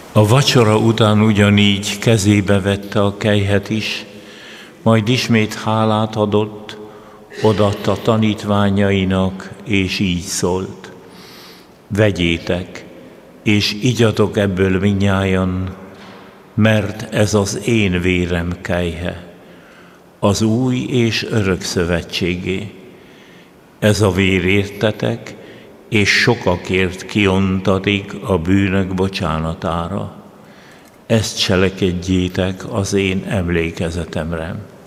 A vacsora után ugyanígy kezébe vette a kelyhet is, majd ismét hálát adott, odaadta tanítványainak, és így szólt: vegyétek, és igyatok ebből mindnyájan, mert ez az én vérem kelyhe, az új és örök szövetségé. Ez a vér értetek, és sokakért kiontatik a bűnök bocsánatára. Ezt cselekedjétek az én emlékezetemre.